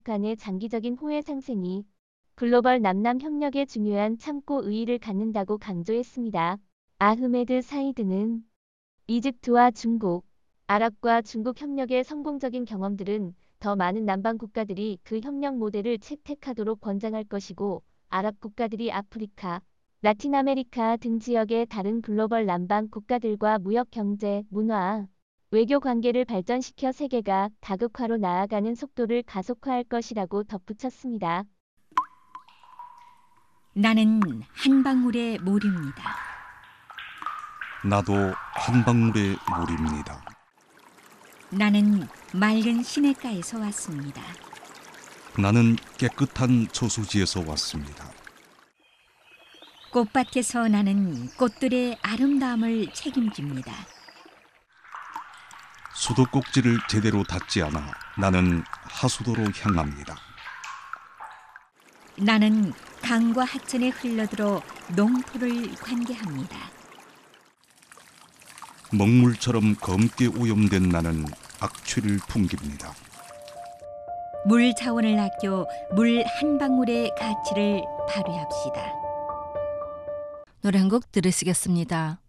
간의 장기적인 호혜 상생이 글로벌 남남 협력에 중요한 참고 의의를 갖는다고 강조했습니다. 아흐메드 사이드는 이집트와 중국, 아랍과 중국 협력의 성공적인 경험들은 더 많은 남방 국가들이 그 협력 모델을 채택하도록 권장할 것이고 아랍 국가들이 아프리카, 라틴 아메리카 등 지역의 다른 글로벌 남방 국가들과 무역 경제, 문화, 외교 관계를 발전시켜 세계가 다극화로 나아가는 속도를 가속화할 것이라고 덧붙였습니다. 나는 한 방울의 물입니다. 나도 한 방울의 물입니다. 나는 맑은 시냇가에서 왔습니다. 나는 깨끗한 저수지에서 왔습니다. 꽃밭에서 나는 꽃들의 아름다움을 책임집니다. 수도꼭지를 제대로 닫지 않아 나는 하수도로 향합니다. 나는 강과 하천에 흘러들어 농토를 관계합니다. 먹물처럼 검게 오염된 나는 악취를 풍깁니다. 물 자원을 아껴 물 한 방울의 가치를 발휘합시다. 노래 한 곡 들으시겠습니다.